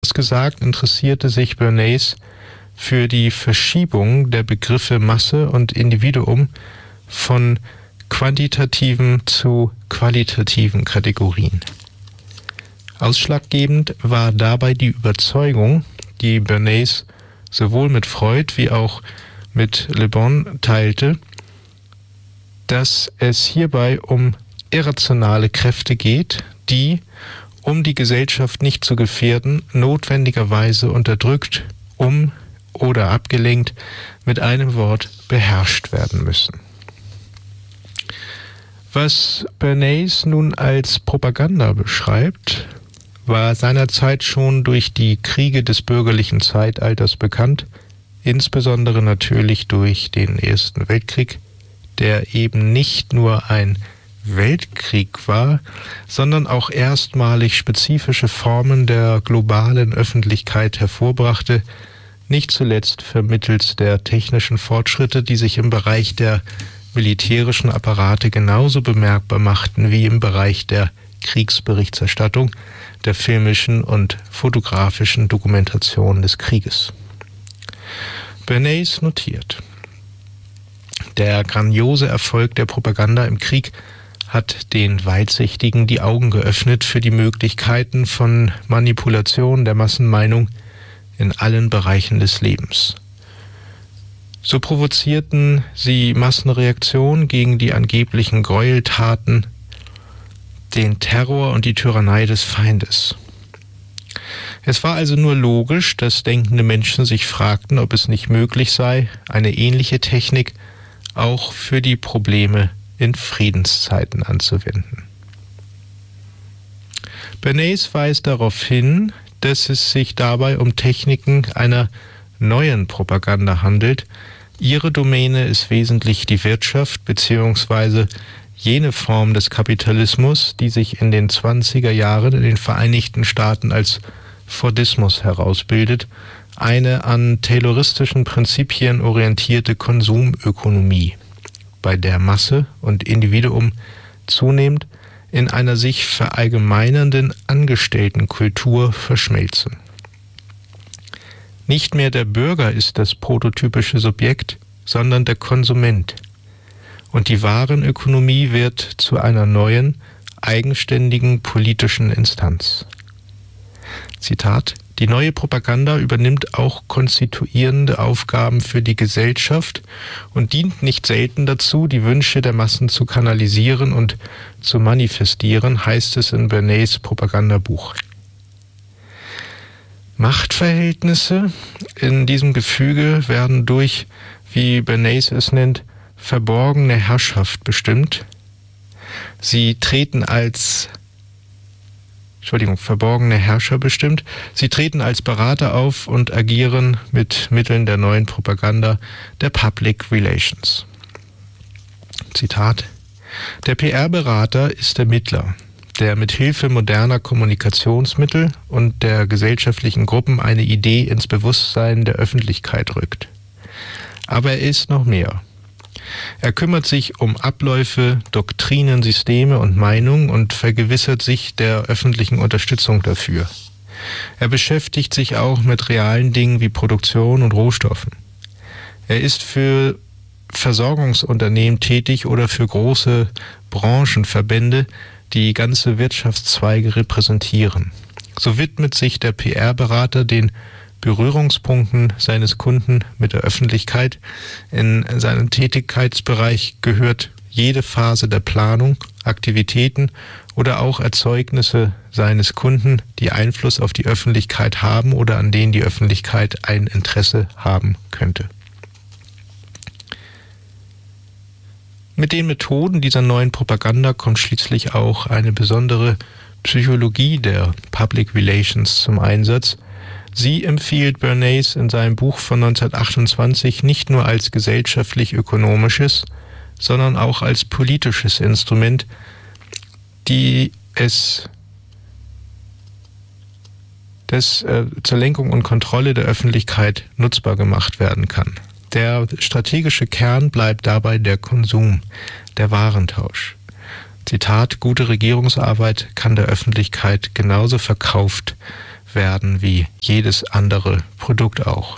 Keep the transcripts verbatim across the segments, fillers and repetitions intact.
gesagt, interessierte sich Bernays für die Verschiebung der Begriffe Masse und Individuum von quantitativen zu qualitativen Kategorien. Ausschlaggebend war dabei die Überzeugung, die Bernays sowohl mit Freud wie auch mit Le Bon teilte, dass es hierbei um irrationale Kräfte geht, die, um die Gesellschaft nicht zu gefährden, notwendigerweise unterdrückt, um oder abgelenkt, mit einem Wort beherrscht werden müssen. Was Bernays nun als Propaganda beschreibt, war seinerzeit schon durch die Kriege des bürgerlichen Zeitalters bekannt, insbesondere natürlich durch den Ersten Weltkrieg, der eben nicht nur ein Weltkrieg war, sondern auch erstmalig spezifische Formen der globalen Öffentlichkeit hervorbrachte, nicht zuletzt vermittels der technischen Fortschritte, die sich im Bereich der militärischen Apparate genauso bemerkbar machten wie im Bereich der Kriegsberichterstattung, der filmischen und fotografischen Dokumentation des Krieges. Bernays notiert: Der grandiose Erfolg der Propaganda im Krieg hat den Weitsichtigen die Augen geöffnet für die Möglichkeiten von Manipulation der Massenmeinung in allen Bereichen des Lebens. So provozierten sie Massenreaktionen gegen die angeblichen Gräueltaten, den Terror und die Tyrannei des Feindes. Es war also nur logisch, dass denkende Menschen sich fragten, ob es nicht möglich sei, eine ähnliche Technik auch für die Probleme in Friedenszeiten anzuwenden. Bernays weist darauf hin, dass es sich dabei um Techniken einer neuen Propaganda handelt. Ihre Domäne ist wesentlich die Wirtschaft bzw. jene Form des Kapitalismus, die sich in den zwanziger Jahren in den Vereinigten Staaten als Fordismus herausbildet, eine an tayloristischen Prinzipien orientierte Konsumökonomie, bei der Masse und Individuum zunehmend in einer sich verallgemeinernden Angestelltenkultur verschmelzen. Nicht mehr der Bürger ist das prototypische Subjekt, sondern der Konsument. Und die Warenökonomie wird zu einer neuen, eigenständigen politischen Instanz. Zitat: Die neue Propaganda übernimmt auch konstituierende Aufgaben für die Gesellschaft und dient nicht selten dazu, die Wünsche der Massen zu kanalisieren und zu manifestieren, heißt es in Bernays Propagandabuch. Machtverhältnisse in diesem Gefüge werden durch, wie Bernays es nennt, verborgene Herrschaft bestimmt. Sie treten als Entschuldigung, verborgene Herrscher bestimmt. Sie treten als Berater auf und agieren mit Mitteln der neuen Propaganda, der Public Relations. Zitat: Der P R-Berater ist der Mittler, der mit Hilfe moderner Kommunikationsmittel und der gesellschaftlichen Gruppen eine Idee ins Bewusstsein der Öffentlichkeit rückt. Aber er ist noch mehr. Er kümmert sich um Abläufe, Doktrinen, Systeme und Meinungen und vergewissert sich der öffentlichen Unterstützung dafür. Er beschäftigt sich auch mit realen Dingen wie Produktion und Rohstoffen. Er ist für Versorgungsunternehmen tätig oder für große Branchenverbände, die ganze Wirtschaftszweige repräsentieren. So widmet sich der P R-Berater den Berührungspunkten seines Kunden mit der Öffentlichkeit. In seinen Tätigkeitsbereich gehört jede Phase der Planung, Aktivitäten oder auch Erzeugnisse seines Kunden, die Einfluss auf die Öffentlichkeit haben oder an denen die Öffentlichkeit ein Interesse haben könnte. Mit den Methoden dieser neuen Propaganda kommt schließlich auch eine besondere Psychologie der Public Relations zum Einsatz. Sie empfiehlt Bernays in seinem Buch von neunzehnhundertachtundzwanzig nicht nur als gesellschaftlich-ökonomisches, sondern auch als politisches Instrument, die es des, äh, zur Lenkung und Kontrolle der Öffentlichkeit nutzbar gemacht werden kann. Der strategische Kern bleibt dabei der Konsum, der Warentausch. Zitat: Gute Regierungsarbeit kann der Öffentlichkeit genauso verkauft werden wie jedes andere Produkt auch.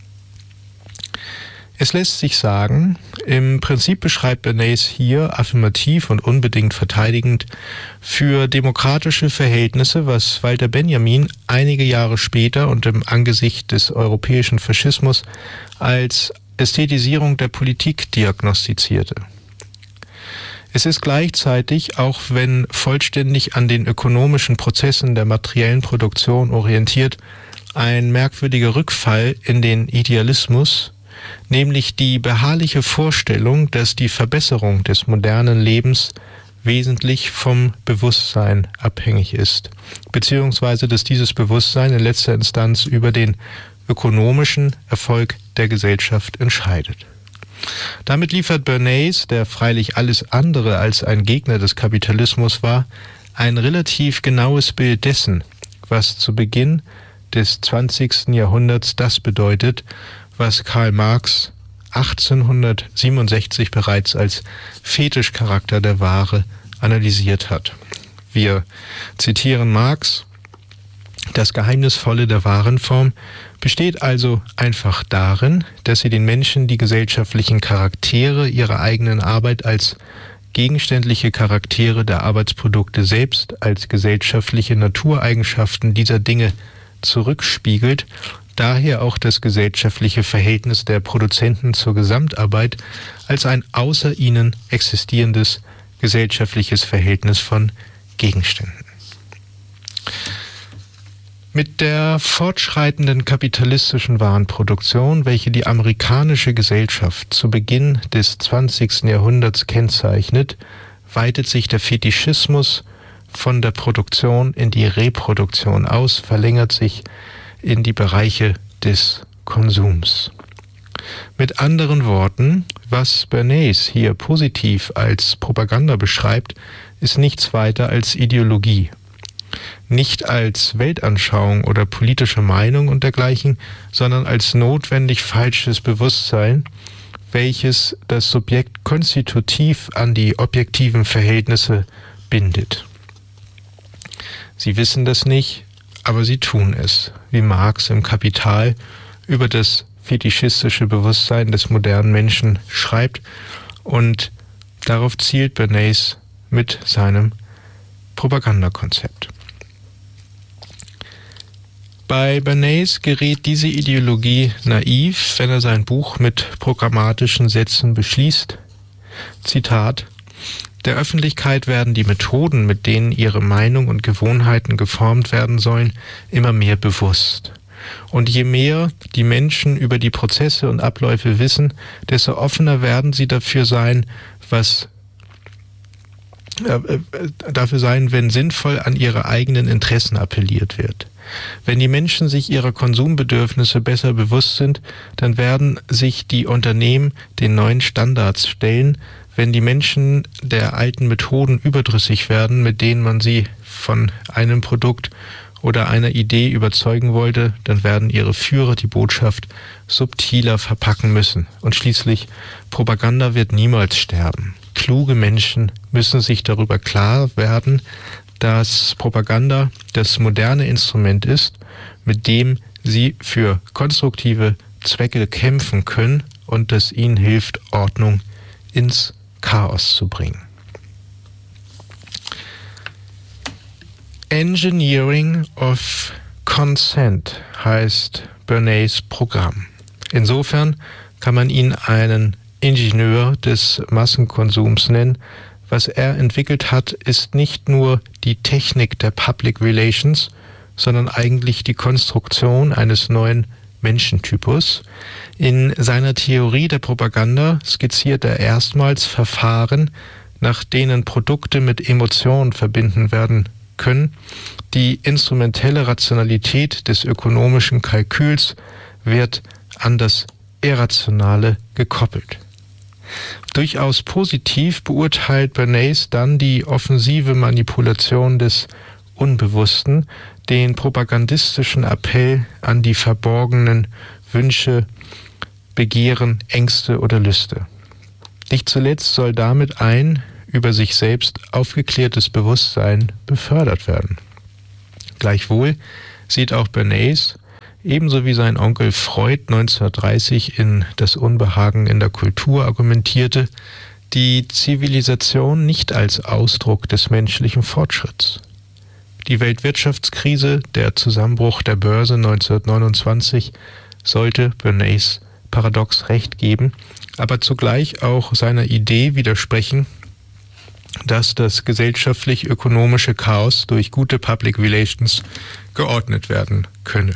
Es lässt sich sagen, im Prinzip beschreibt Bernays hier affirmativ und unbedingt verteidigend für demokratische Verhältnisse, was Walter Benjamin einige Jahre später und im Angesicht des europäischen Faschismus als Ästhetisierung der Politik diagnostizierte. Es ist gleichzeitig, auch wenn vollständig an den ökonomischen Prozessen der materiellen Produktion orientiert, ein merkwürdiger Rückfall in den Idealismus, nämlich die beharrliche Vorstellung, dass die Verbesserung des modernen Lebens wesentlich vom Bewusstsein abhängig ist, beziehungsweise dass dieses Bewusstsein in letzter Instanz über den ökonomischen Erfolg der Gesellschaft entscheidet. Damit liefert Bernays, der freilich alles andere als ein Gegner des Kapitalismus war, ein relativ genaues Bild dessen, was zu Beginn des zwanzigsten Jahrhunderts das bedeutet, was Karl Marx achtzehnhundertsiebenundsechzig bereits als Fetischcharakter der Ware analysiert hat. Wir zitieren Marx: Das Geheimnisvolle der Warenform besteht also einfach darin, dass sie den Menschen die gesellschaftlichen Charaktere ihrer eigenen Arbeit als gegenständliche Charaktere der Arbeitsprodukte selbst, als gesellschaftliche Natureigenschaften dieser Dinge zurückspiegelt, daher auch das gesellschaftliche Verhältnis der Produzenten zur Gesamtarbeit als ein außer ihnen existierendes gesellschaftliches Verhältnis von Gegenständen. Mit der fortschreitenden kapitalistischen Warenproduktion, welche die amerikanische Gesellschaft zu Beginn des zwanzigsten Jahrhunderts kennzeichnet, weitet sich der Fetischismus von der Produktion in die Reproduktion aus, verlängert sich in die Bereiche des Konsums. Mit anderen Worten, was Bernays hier positiv als Propaganda beschreibt, ist nichts weiter als Ideologie. Nicht als Weltanschauung oder politische Meinung und dergleichen, sondern als notwendig falsches Bewusstsein, welches das Subjekt konstitutiv an die objektiven Verhältnisse bindet. Sie wissen das nicht, aber sie tun es, wie Marx im Kapital über das fetischistische Bewusstsein des modernen Menschen schreibt, und darauf zielt Bernays mit seinem Propagandakonzept. Bei Bernays gerät diese Ideologie naiv, wenn er sein Buch mit programmatischen Sätzen beschließt. Zitat: Der Öffentlichkeit werden die Methoden, mit denen ihre Meinung und Gewohnheiten geformt werden sollen, immer mehr bewusst. Und je mehr die Menschen über die Prozesse und Abläufe wissen, desto offener werden sie dafür sein, was äh, dafür sein, wenn sinnvoll an ihre eigenen Interessen appelliert wird. Wenn die Menschen sich ihrer Konsumbedürfnisse besser bewusst sind, dann werden sich die Unternehmen den neuen Standards stellen. Wenn die Menschen der alten Methoden überdrüssig werden, mit denen man sie von einem Produkt oder einer Idee überzeugen wollte, dann werden ihre Führer die Botschaft subtiler verpacken müssen. Und schließlich, Propaganda wird niemals sterben. Kluge Menschen müssen sich darüber klar werden, dass Propaganda das moderne Instrument ist, mit dem sie für konstruktive Zwecke kämpfen können und das ihnen hilft, Ordnung ins Chaos zu bringen. Engineering of Consent heißt Bernays Programm. Insofern kann man ihn einen Ingenieur des Massenkonsums nennen. Was er entwickelt hat, ist nicht nur die Technik der Public Relations, sondern eigentlich die Konstruktion eines neuen Menschentypus. In seiner Theorie der Propaganda skizziert er erstmals Verfahren, nach denen Produkte mit Emotionen verbinden werden können. Die instrumentelle Rationalität des ökonomischen Kalküls wird an das Irrationale gekoppelt. Durchaus positiv beurteilt Bernays dann die offensive Manipulation des Unbewussten, den propagandistischen Appell an die verborgenen Wünsche, Begehren, Ängste oder Lüste. Nicht zuletzt soll damit ein über sich selbst aufgeklärtes Bewusstsein befördert werden. Gleichwohl sieht auch Bernays, ebenso wie sein Onkel Freud neunzehnhundertdreißig in Das Unbehagen in der Kultur argumentierte, die Zivilisation nicht als Ausdruck des menschlichen Fortschritts. Die Weltwirtschaftskrise, der Zusammenbruch der Börse neunzehnhundertneunundzwanzig, sollte Bernays paradox recht geben, aber zugleich auch seiner Idee widersprechen, dass das gesellschaftlich-ökonomische Chaos durch gute Public Relations geordnet werden könne.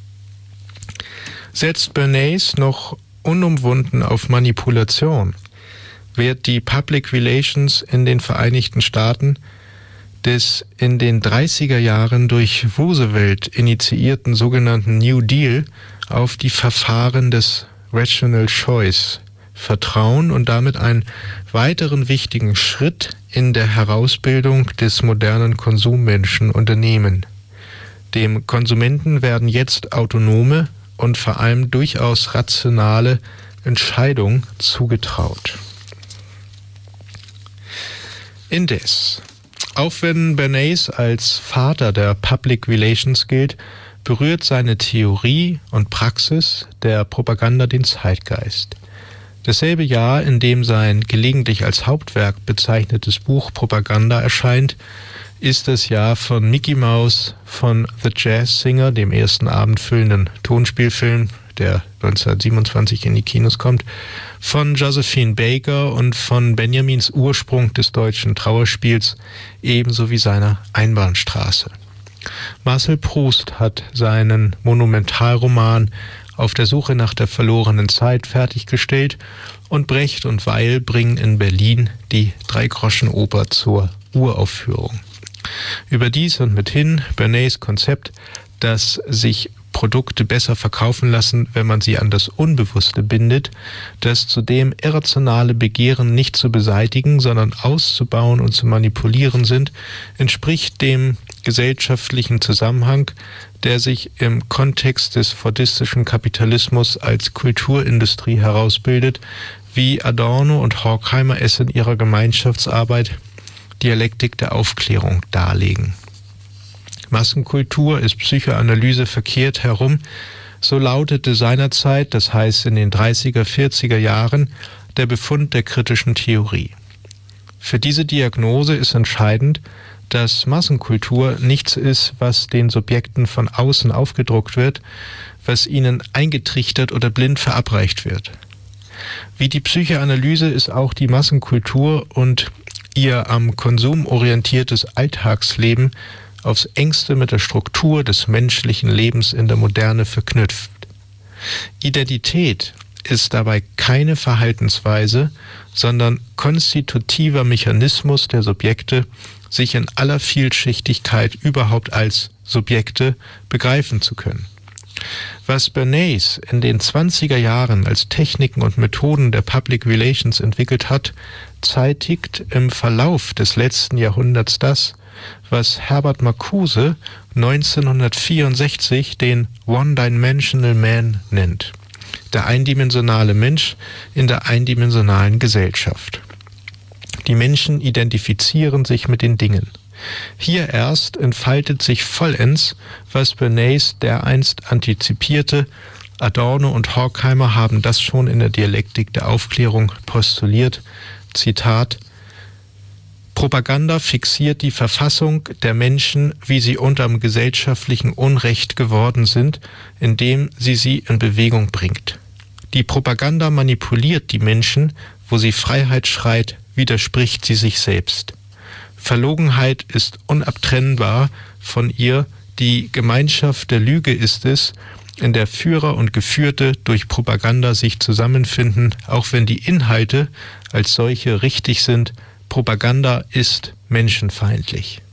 Setzt Bernays noch unumwunden auf Manipulation, wird die Public Relations in den Vereinigten Staaten des in den dreißiger Jahren durch Roosevelt initiierten sogenannten New Deal auf die Verfahren des Rational Choice vertrauen und damit einen weiteren wichtigen Schritt in der Herausbildung des modernen Konsummenschen unternehmen. Dem Konsumenten werden jetzt autonome und vor allem durchaus rationale Entscheidungen zugetraut. Indes, auch wenn Bernays als Vater der Public Relations gilt, berührt seine Theorie und Praxis der Propaganda den Zeitgeist. Dasselbe Jahr, in dem sein gelegentlich als Hauptwerk bezeichnetes Buch Propaganda erscheint, ist das Jahr von Mickey Mouse, von The Jazz Singer, dem ersten abendfüllenden Tonspielfilm, der neunzehnhundertsiebenundzwanzig in die Kinos kommt, von Josephine Baker und von Benjamins Ursprung des deutschen Trauerspiels, ebenso wie seiner Einbahnstraße. Marcel Proust hat seinen Monumentalroman Auf der Suche nach der verlorenen Zeit fertiggestellt und Brecht und Weil bringen in Berlin die Dreigroschenoper zur Uraufführung. Überdies und mithin Bernays Konzept, dass sich Produkte besser verkaufen lassen, wenn man sie an das Unbewusste bindet, das zudem irrationale Begehren nicht zu beseitigen, sondern auszubauen und zu manipulieren sind, entspricht dem gesellschaftlichen Zusammenhang, der sich im Kontext des fordistischen Kapitalismus als Kulturindustrie herausbildet, wie Adorno und Horkheimer es in ihrer Gemeinschaftsarbeit Dialektik der Aufklärung darlegen. Massenkultur ist Psychoanalyse verkehrt herum, so lautete seinerzeit, das heißt in den dreißiger, vierziger Jahren, der Befund der kritischen Theorie. Für diese Diagnose ist entscheidend, dass Massenkultur nichts ist, was den Subjekten von außen aufgedruckt wird, was ihnen eingetrichtert oder blind verabreicht wird. Wie die Psychoanalyse ist auch die Massenkultur und ihr am Konsum orientiertes Alltagsleben aufs engste mit der Struktur des menschlichen Lebens in der Moderne verknüpft. Identität ist dabei keine Verhaltensweise, sondern konstitutiver Mechanismus der Subjekte, sich in aller Vielschichtigkeit überhaupt als Subjekte begreifen zu können. Was Bernays in den zwanziger Jahren als Techniken und Methoden der Public Relations entwickelt hat, zeitigt im Verlauf des letzten Jahrhunderts das, was Herbert Marcuse neunzehnhundertvierundsechzig den One-Dimensional Man nennt, der eindimensionale Mensch in der eindimensionalen Gesellschaft. Die Menschen identifizieren sich mit den Dingen. Hier erst entfaltet sich vollends, was Bernays dereinst antizipierte. Adorno und Horkheimer haben das schon in der Dialektik der Aufklärung postuliert. Zitat: Propaganda fixiert die Verfassung der Menschen, wie sie unterm gesellschaftlichen Unrecht geworden sind, indem sie sie in Bewegung bringt. Die Propaganda manipuliert die Menschen, wo sie Freiheit schreit, widerspricht sie sich selbst. Verlogenheit ist unabtrennbar von ihr, die Gemeinschaft der Lüge ist es, in der Führer und Geführte durch Propaganda sich zusammenfinden, auch wenn die Inhalte als solche richtig sind. Propaganda ist menschenfeindlich.